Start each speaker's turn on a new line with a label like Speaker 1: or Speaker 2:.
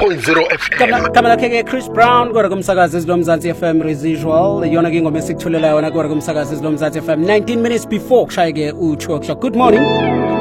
Speaker 1: 100.0 FM.
Speaker 2: Kama lakhe Chris Brown kodwa kumsakazi izilomzansi FM Residual yona ke ingoma esikuthulelayo yona kodwa kumsakazi izilomzansi FM 19 minutes before kushayeke u2 o'clock. Good morning.